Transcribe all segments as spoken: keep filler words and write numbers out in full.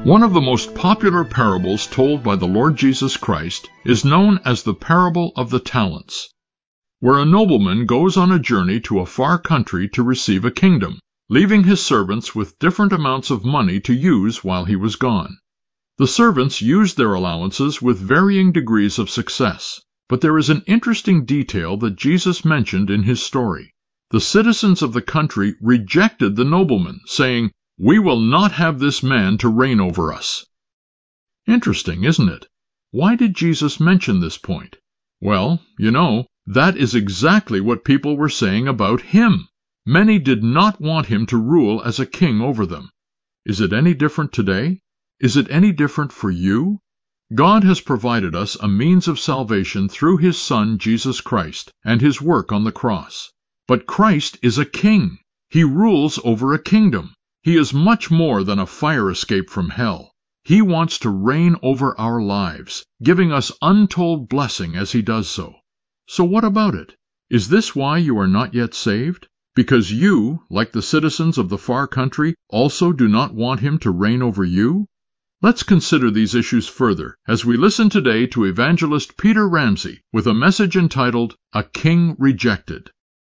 One of the most popular parables told by the Lord Jesus Christ is known as the parable of the talents, where a nobleman goes on a journey to a far country to receive a kingdom, leaving his servants with different amounts of money to use while he was gone. The servants used their allowances with varying degrees of success, but there is an interesting detail that Jesus mentioned in his story. The citizens of the country rejected the nobleman, saying, "We will not have this man to reign over us." Interesting, isn't it? Why did Jesus mention this point? Well, you know, that is exactly what people were saying about him. Many did not want him to rule as a king over them. Is it any different today? Is it any different for you? God has provided us a means of salvation through his Son, Jesus Christ, and his work on the cross. But Christ is a king. He rules over a kingdom. He is much more than a fire escape from hell. He wants to reign over our lives, giving us untold blessing as he does so. So what about it? Is this why you are not yet saved? Because you, like the citizens of the far country, also do not want him to reign over you? Let's consider these issues further as we listen today to evangelist Peter Ramsey with a message entitled, A King Rejected.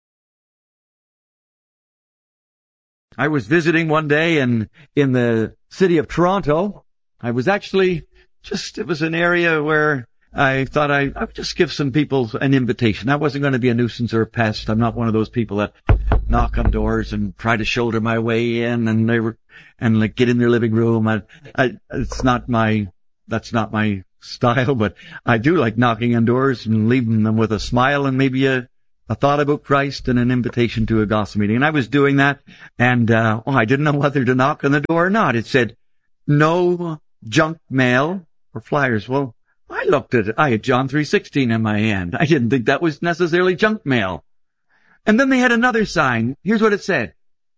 I was visiting one day in, in the city of Toronto. I was actually just, it was an area where I thought I, I would just give some people an invitation. I wasn't going to be a nuisance or a pest. I'm not one of those people that knock on doors and try to shoulder my way in and they were, and like get in their living room. I, I, it's not my, that's not my style, but I do like knocking on doors and leaving them with a smile and maybe a, a thought about Christ and an invitation to a gospel meeting. And I was doing that, and uh, oh, I didn't know whether to knock on the door or not. It said, no junk mail or flyers. Well, I looked at it. I had John three sixteen in my hand. I didn't think that was necessarily junk mail. And then they had another sign. Here's what it said.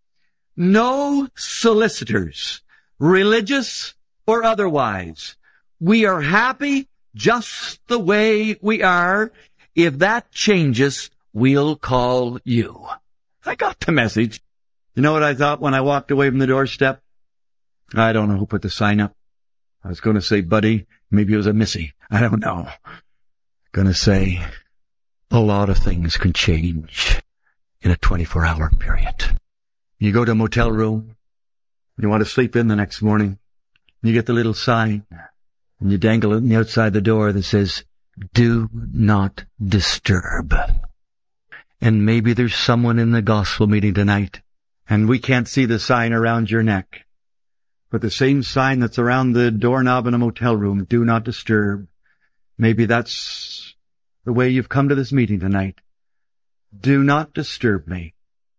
No solicitors, religious or otherwise. We are happy just the way we are. If that changes, we'll call you. I got the message. You know what I thought when I walked away from the doorstep? I don't know who put the sign up. I was going to say Buddy. Maybe it was a Missy. I don't know. Going to say a lot of things can change in a twenty-four hour period. You go to a motel room. You want to sleep in the next morning. You get the little sign and you dangle it on the outside the door that says, do not disturb. And maybe there's someone in the gospel meeting tonight, and we can't see the sign around your neck. But the same sign that's around the doorknob in a motel room, do not disturb. Maybe that's the way you've come to this meeting tonight. Do not disturb me.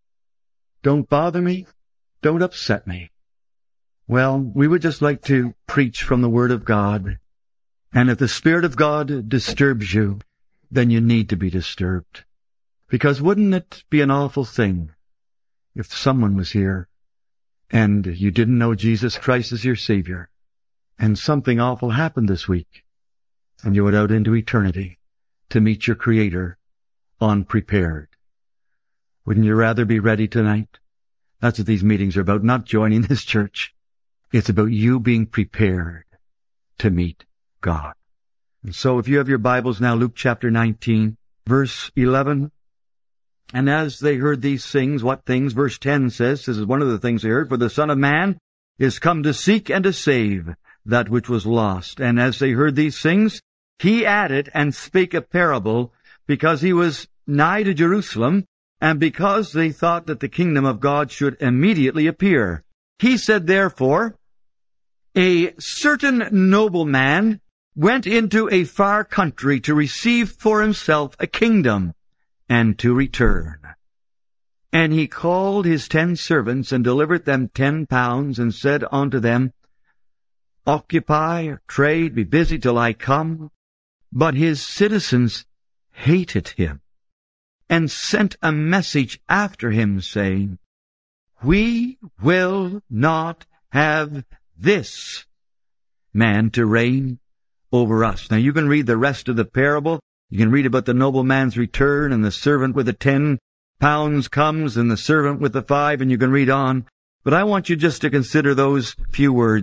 Don't bother me. Don't upset me. Well, we would just like to preach from the Word of God. And if the Spirit of God disturbs you, then you need to be disturbed. Because wouldn't it be an awful thing if someone was here and you didn't know Jesus Christ as your Savior, and something awful happened this week, and you went out into eternity to meet your Creator unprepared? Wouldn't you rather be ready tonight? That's what these meetings are about, not joining this church. It's about you being prepared to meet God. And so if you have your Bibles now, Luke chapter nineteen, verse eleven. And as they heard these things, what things? Verse ten says, this is one of the things they heard, for the Son of Man is come to seek and to save that which was lost. And as they heard these things, he added and spake a parable, because he was nigh to Jerusalem, and because they thought that the kingdom of God should immediately appear. He said, therefore, a certain nobleman went into a far country to receive for himself a kingdom, and to return. And he called his ten servants, and delivered them ten pounds, and said unto them, Occupy, or trade, be busy till I come. But his citizens hated him, and sent a message after him, saying, We will not have this man to reign over us. Now you can read the rest of the parable. You can read about the nobleman's return, and the servant with the ten pounds comes, and the servant with the five, and you can read on. But I want you just to consider those few words.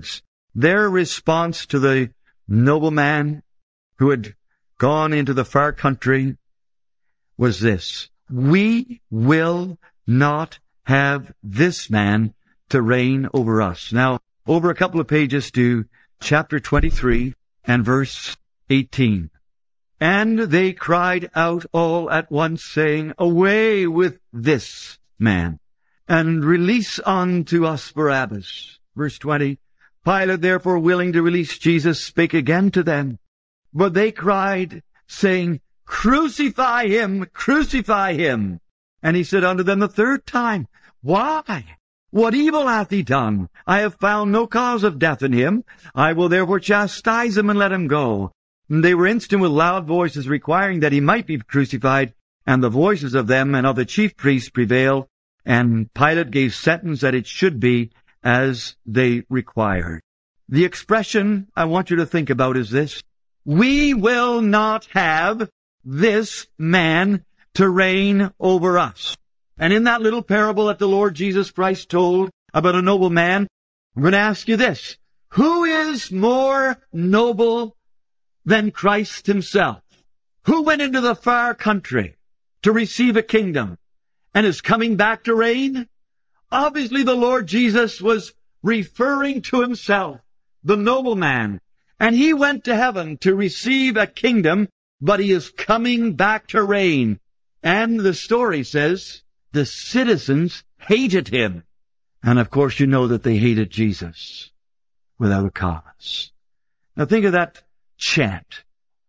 Their response to the nobleman who had gone into the far country was this: we will not have this man to reign over us. Now, over a couple of pages to chapter twenty-three and verse eighteen. And they cried out all at once, saying, away with this man, and release unto us Barabbas. Verse twenty. Pilate, therefore, willing to release Jesus, spake again to them. But they cried, saying, crucify him, crucify him. And he said unto them the third time, why? What evil hath he done? I have found no cause of death in him. I will therefore chastise him and let him go. And they were instant with loud voices, requiring that he might be crucified. And the voices of them and of the chief priests prevailed. And Pilate gave sentence that it should be as they required. The expression I want you to think about is this: we will not have this man to reign over us. And in that little parable that the Lord Jesus Christ told about a noble man, I'm going to ask you this: who is more noble than Christ himself? Who went into the far country to receive a kingdom and is coming back to reign? Obviously the Lord Jesus was referring to himself, the nobleman, and he went to heaven to receive a kingdom, but he is coming back to reign. And the story says the citizens hated him. And of course you know that they hated Jesus without a cause. Now think of that chant: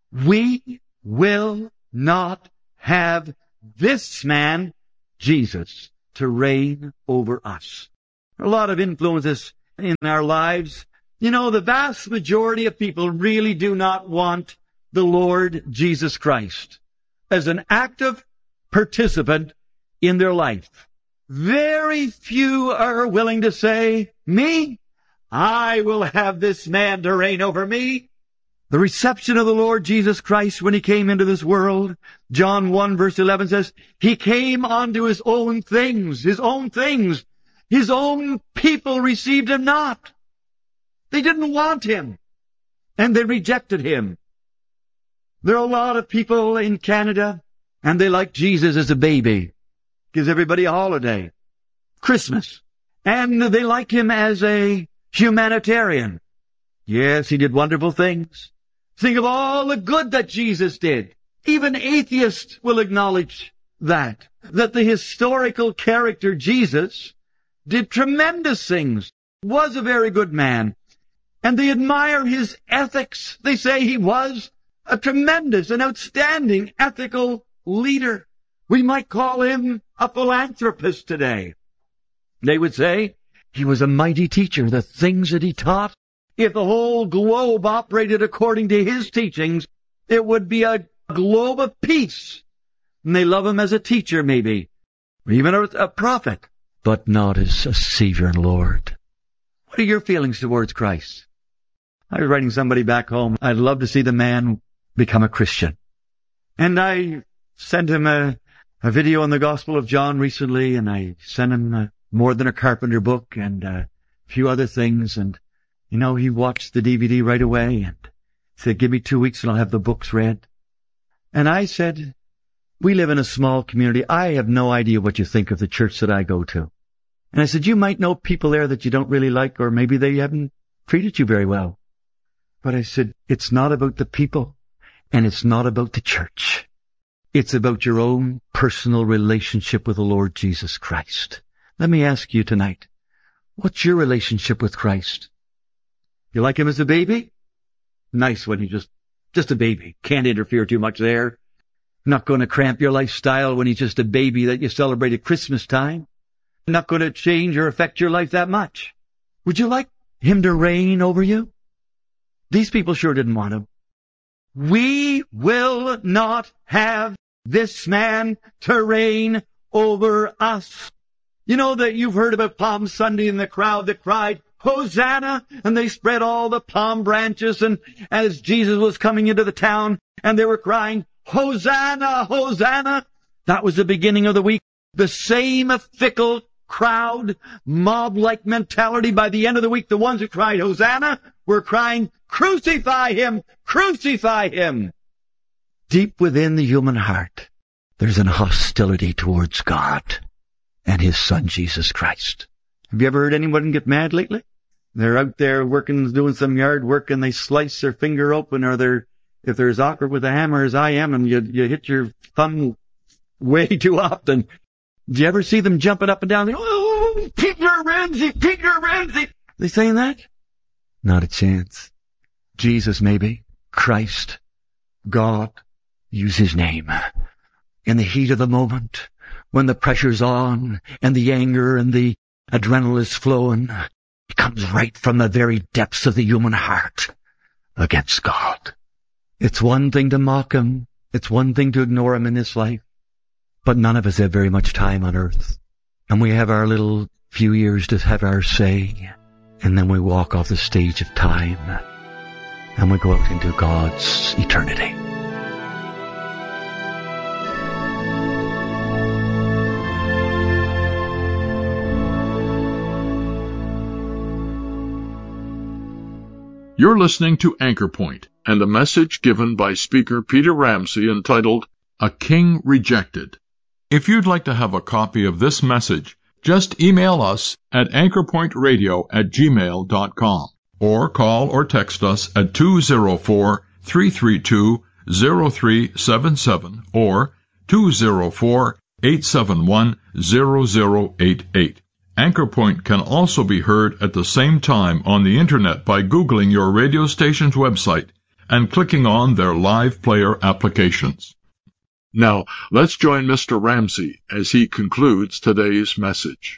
we will not have this man, Jesus, to reign over us. A lot of influences in our lives. You know, the vast majority of people really do not want the Lord Jesus Christ as an active participant in their life. Very few are willing to say, me, I will have this man to reign over me. The reception of the Lord Jesus Christ when he came into this world, John one verse eleven says, he came unto his own things, his own things. His own people received him not. They didn't want him, and they rejected him. There are a lot of people in Canada, and they like Jesus as a baby. Gives everybody a holiday. Christmas. And they like him as a humanitarian. Yes, he did wonderful things. Think of all the good that Jesus did. Even atheists will acknowledge that. That the historical character Jesus did tremendous things. Was a very good man. And they admire his ethics. They say he was a tremendous and outstanding ethical leader. We might call him a philanthropist today. They would say he was a mighty teacher. The things that he taught, if the whole globe operated according to his teachings, it would be a globe of peace. And they love him as a teacher, maybe, or even a, a prophet, but not as a Savior and Lord. What are your feelings towards Christ? I was writing somebody back home, I'd love to see the man become a Christian. And I sent him a, a video on the Gospel of John recently, and I sent him a More Than a Carpenter book and a few other things, and you know, he watched the D V D right away and said, give me two weeks and I'll have the books read. And I said, we live in a small community. I have no idea what you think of the church that I go to. And I said, you might know people there that you don't really like, or maybe they haven't treated you very well. But I said, it's not about the people, and it's not about the church. It's about your own personal relationship with the Lord Jesus Christ. Let me ask you tonight, what's your relationship with Christ? You like him as a baby? Nice when he's just, just a baby. Can't interfere too much there. Not going to cramp your lifestyle when he's just a baby that you celebrate at Christmas time. Not going to change or affect your life that much. Would you like him to reign over you? These people sure didn't want him. We will not have this man to reign over us. You know that you've heard about Palm Sunday and the crowd that cried, Hosanna! And they spread all the palm branches, and as Jesus was coming into the town, and they were crying, Hosanna! Hosanna! That was the beginning of the week. The same fickle crowd, mob-like mentality. By the end of the week, the ones who cried, Hosanna, were crying, "Crucify him! Crucify him!" Deep within the human heart, there's an hostility towards God and His Son, Jesus Christ. Have you ever heard anyone get mad lately? They're out there working, doing some yard work, and they slice their finger open, or they're, if they're as awkward with a hammer as I am, and you, you hit your thumb way too often. Do you ever see them jumping up and down? "Oh, Peter Ramsey, Peter Ramsey." They saying that? Not a chance. Jesus, maybe. Christ. God. Use His name. In the heat of the moment, when the pressure's on, and the anger and the adrenaline is flowing, it comes right from the very depths of the human heart against God. It's one thing to mock Him. It's one thing to ignore Him in this life. But none of us have very much time on earth. And we have our little few years to have our say. And then we walk off the stage of time. And we go out into God's eternity. You're listening to Anchor Point and a message given by speaker Peter Ramsey entitled, A King Rejected. If you'd like to have a copy of this message, just email us at anchorpointradio at gmail dot com or call or text us at two oh four, three three two, oh three seven seven or two oh four, eight seven one, oh oh eight eight. Anchor Point can also be heard at the same time on the Internet by Googling your radio station's website and clicking on their live player applications. Now, let's join Mister Ramsey as he concludes today's message.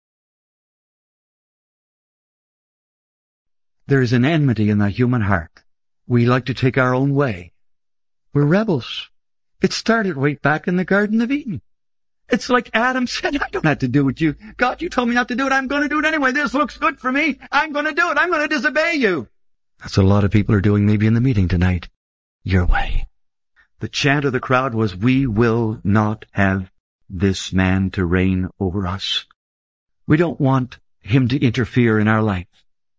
There is an enmity in the human heart. We like to take our own way. We're rebels. It started way back in the Garden of Eden. It's like Adam said, "I don't have to do what you... God, you told me not to do it. I'm going to do it anyway. This looks good for me. I'm going to do it. I'm going to disobey you." That's what a lot of people are doing maybe in the meeting tonight. Your way. The chant of the crowd was, "We will not have this man to reign over us." We don't want him to interfere in our life.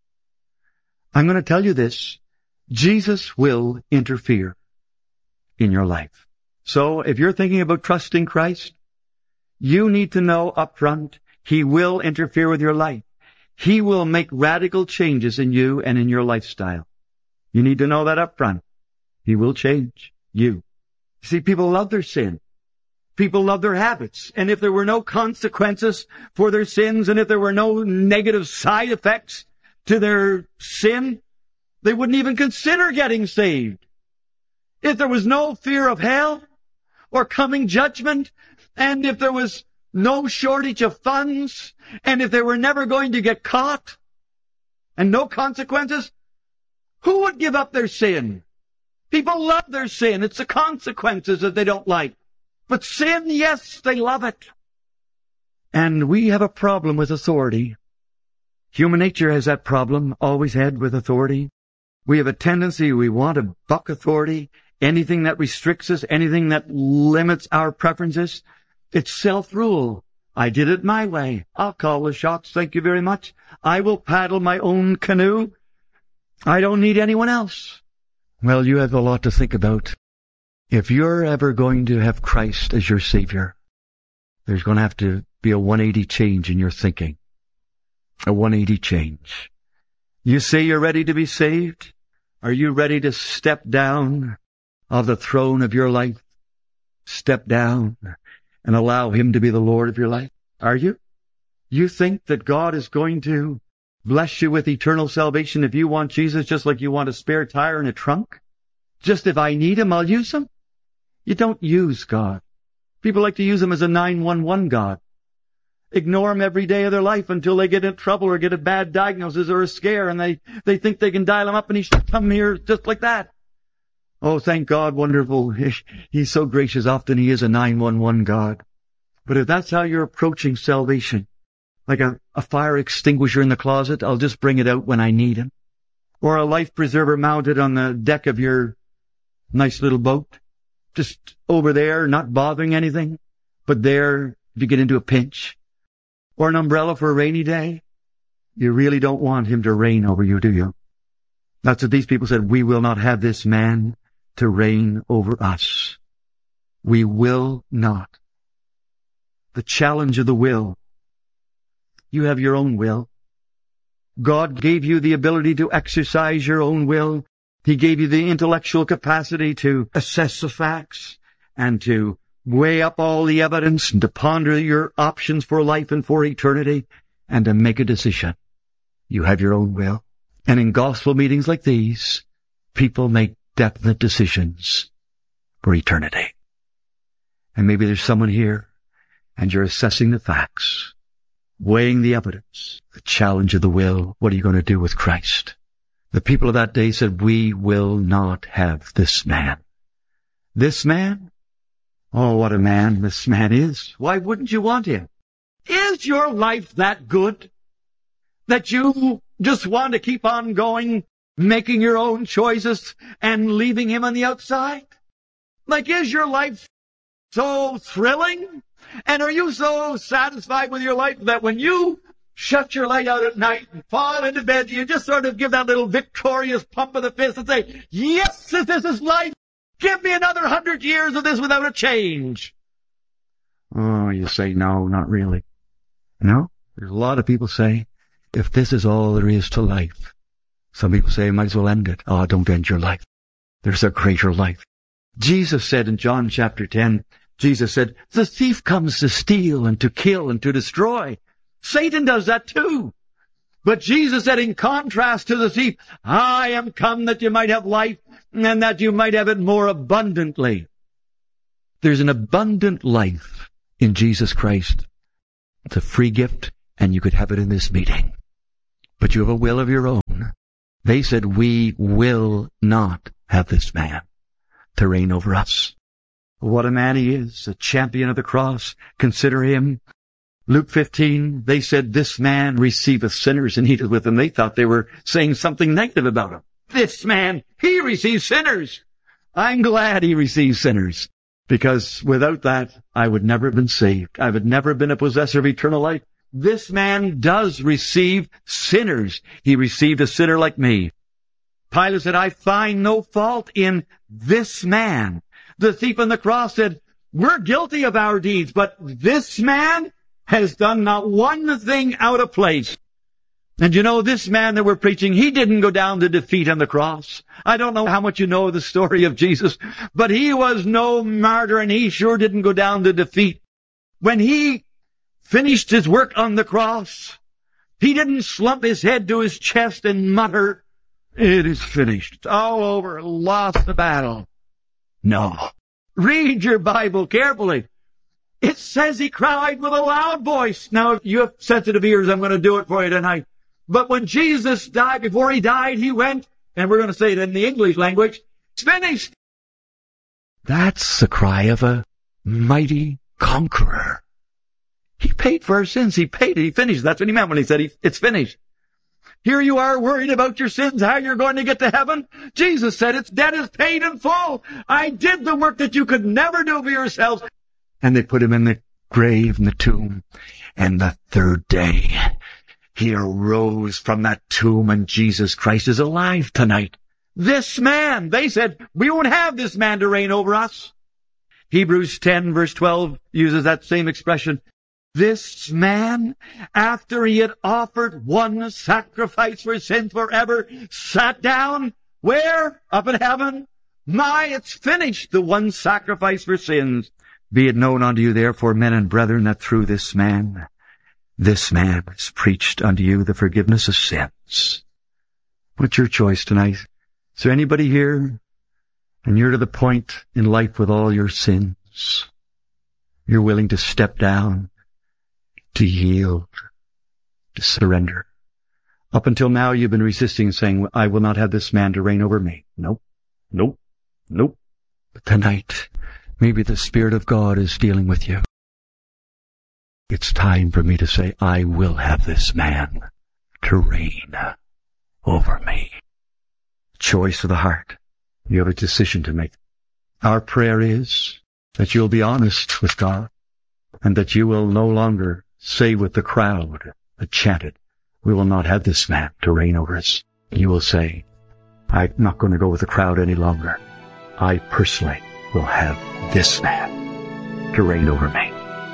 I'm going to tell you this. Jesus will interfere in your life. So if you're thinking about trusting Christ, you need to know up front, He will interfere with your life. He will make radical changes in you and in your lifestyle. You need to know that up front. He will change you. See, people love their sin. People love their habits. And if there were no consequences for their sins, and if there were no negative side effects to their sin, they wouldn't even consider getting saved. If there was no fear of hell or coming judgment, and if there was no shortage of funds, and if they were never going to get caught, and no consequences, who would give up their sin? People love their sin. It's the consequences that they don't like. But sin, yes, they love it. And we have a problem with authority. Human nature has that problem, always had with authority. We have a tendency, we want to buck authority. Anything that restricts us, anything that limits our preferences, it's self-rule. I did it my way. I'll call the shots, thank you very much. I will paddle my own canoe. I don't need anyone else. Well, you have a lot to think about. If you're ever going to have Christ as your Savior, there's going to have to be a one eighty change in your thinking. A one eighty change. You say you're ready to be saved? Are you ready to step down of the throne of your life? Step down and allow Him to be the Lord of your life? Are you? You think that God is going to bless you with eternal salvation if you want Jesus just like you want a spare tire in a trunk? Just if I need Him, I'll use Him? You don't use God. People like to use Him as a nine one one God. Ignore Him every day of their life until they get in trouble or get a bad diagnosis or a scare, and they, they think they can dial Him up and He should come here just like that. Oh, thank God, wonderful. He's so gracious. Often He is a nine one one God. But if that's how you're approaching salvation, like a, a fire extinguisher in the closet, I'll just bring it out when I need Him. Or a life preserver mounted on the deck of your nice little boat, just over there, not bothering anything, but there if you get into a pinch. Or an umbrella for a rainy day. You really don't want Him to reign over you, do you? That's what these people said. We will not have this man to reign over us. We will not. The challenge of the will. You have your own will. God gave you the ability to exercise your own will. He gave you the intellectual capacity to assess the facts and to weigh up all the evidence and to ponder your options for life and for eternity and to make a decision. You have your own will. And in gospel meetings like these, people make definite decisions for eternity. And maybe there's someone here and you're assessing the facts, weighing the evidence, the challenge of the will. What are you going to do with Christ? The people of that day said, we will not have this man. This man? Oh, what a man this man is. Why wouldn't you want him? Is your life that good that you just want to keep on going, making your own choices and leaving him on the outside? Like, is your life so thrilling? And are you so satisfied with your life that when you shut your light out at night and fall into bed, you just sort of give that little victorious pump of the fist and say, yes, if this is life, give me another hundred years of this without a change? Oh, you say, no, not really. No? There's a lot of people say, if this is all there is to life. Some people say, might as well end it. Oh, don't end your life. There's a greater life. Jesus said in John chapter ten, Jesus said, the thief comes to steal and to kill and to destroy. Satan does that too. But Jesus said, in contrast to the thief, I am come that you might have life and that you might have it more abundantly. There's an abundant life in Jesus Christ. It's a free gift, and you could have it in this meeting. But you have a will of your own. They said, we will not have this man to reign over us. What a man he is, a champion of the cross. Consider him. Luke fifteen, they said, this man receiveth sinners and eateth with them. They thought they were saying something negative about him. This man, he receives sinners. I'm glad he receives sinners, because without that, I would never have been saved. I would never have been a possessor of eternal life. This man does receive sinners. He received a sinner like me. Pilate said, I find no fault in this man. The thief on the cross said, we're guilty of our deeds, but this man has done not one thing out of place. And you know, this man that we're preaching, he didn't go down to defeat on the cross. I don't know how much you know of the story of Jesus, but he was no martyr, and he sure didn't go down to defeat. When he finished his work on the cross, he didn't slump his head to his chest and mutter, it is finished. It's all over. Lost the battle. No. Read your Bible carefully. It says he cried with a loud voice. Now, if you have sensitive ears, I'm going to do it for you tonight. But when Jesus died, before he died, he went, and we're going to say it in the English language, it's finished. That's the cry of a mighty conqueror. He paid for our sins. He paid it. He finished. That's what he meant when he said he, it's finished. Here you are worried about your sins, how you're going to get to heaven. Jesus said, its debt is paid in full. I did the work that you could never do for yourselves. And they put him in the grave, in the tomb. And the third day, he arose from that tomb, and Jesus Christ is alive tonight. This man, they said, we won't have this man to reign over us. Hebrews ten verse twelve uses that same expression. This man, after he had offered one sacrifice for sins forever, sat down. Where? Up in heaven. My, it's finished, the one sacrifice for sins. Be it known unto you, therefore, men and brethren, that through this man, this man has preached unto you the forgiveness of sins. What's your choice tonight? Is there anybody here, and you're to the point in life with all your sins, you're willing to step down, to yield, to surrender? Up until now, you've been resisting, saying, I will not have this man to reign over me. Nope, nope, nope. But tonight, maybe the Spirit of God is dealing with you. It's time for me to say, I will have this man to reign over me. Choice of the heart. You have a decision to make. Our prayer is that you'll be honest with God, and that you will no longer say with the crowd that chanted, we will not have this man to reign over us. You will say, I'm not going to go with the crowd any longer. I personally will have this man to reign over me.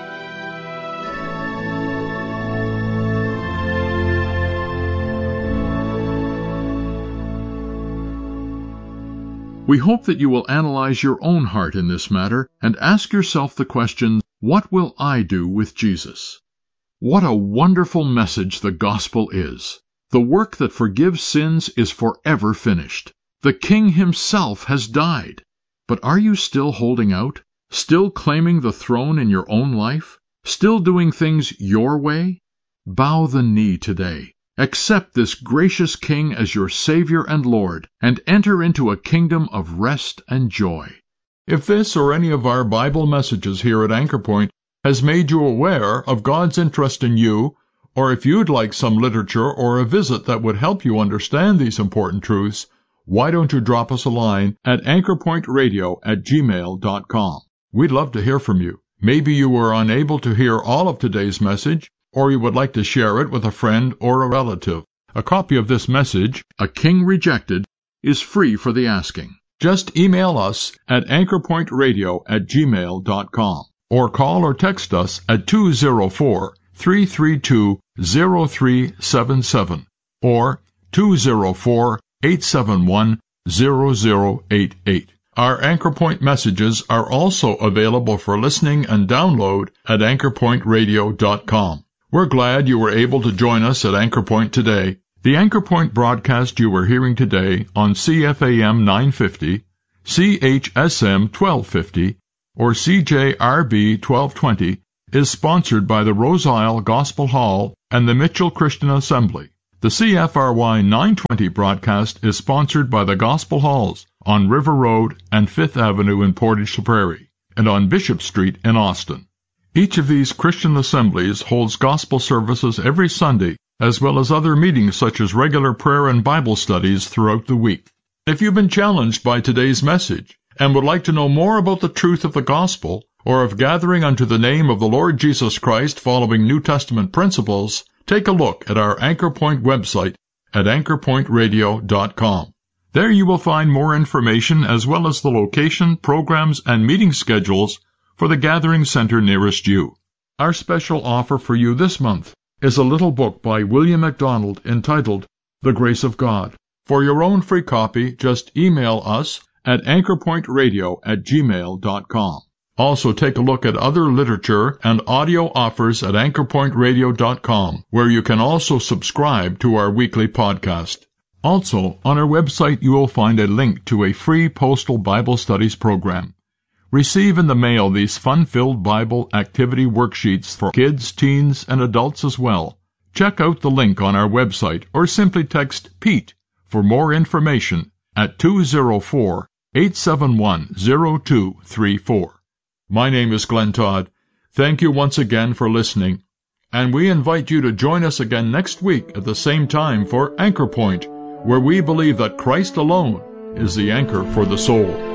We hope that you will analyze your own heart in this matter and ask yourself the question, what will I do with Jesus? What a wonderful message the gospel is. The work that forgives sins is forever finished. The King himself has died. But are you still holding out? Still claiming the throne in your own life? Still doing things your way? Bow the knee today. Accept this gracious King as your Savior and Lord, and enter into a kingdom of rest and joy. If this or any of our Bible messages here at Anchor Point has made you aware of God's interest in you, or if you'd like some literature or a visit that would help you understand these important truths, why don't you drop us a line at anchorpointradio at gmail dot com. We'd love to hear from you. Maybe you were unable to hear all of today's message, or you would like to share it with a friend or a relative. A copy of this message, A King Rejected, is free for the asking. Just email us at anchorpointradio at gmail dot com or call or text us at two zero four, three three two, zero three seven seven or two zero four, eight seven one, zero zero eight eight. Our Anchor Point messages are also available for listening and download at anchorpointradio dot com. We're glad you were able to join us at Anchor Point today. The Anchor Point broadcast you were hearing today on C F A M nine fifty, C H S M twelve fifty, or C J R B twelve twenty is sponsored by the Rose Isle Gospel Hall and the Mitchell Christian Assembly. The C F R Y nine twenty broadcast is sponsored by the Gospel Halls on River Road and Fifth Avenue in Portage la Prairie, and on Bishop Street in Austin. Each of these Christian assemblies holds gospel services every Sunday, as well as other meetings such as regular prayer and Bible studies throughout the week. If you've been challenged by today's message and would like to know more about the truth of the gospel, or of gathering unto the name of the Lord Jesus Christ following New Testament principles, take a look at our Anchor Point website at anchorpointradio dot com. There you will find more information as well as the location, programs, and meeting schedules for the gathering center nearest you. Our special offer for you this month is a little book by William MacDonald entitled The Grace of God. For your own free copy, just email us at anchorpointradio at gmail dot com. Also take a look at other literature and audio offers at anchorpointradio dot com, where you can also subscribe to our weekly podcast. Also, on our website you will find a link to a free postal Bible studies program. Receive in the mail these fun-filled Bible activity worksheets for kids, teens, and adults as well. Check out the link on our website or simply text Pete for more information at two zero four, eight seven one, zero two three four. My name is Glenn Todd. Thank you once again for listening, and we invite you to join us again next week at the same time for Anchor Point, where we believe that Christ alone is the anchor for the soul.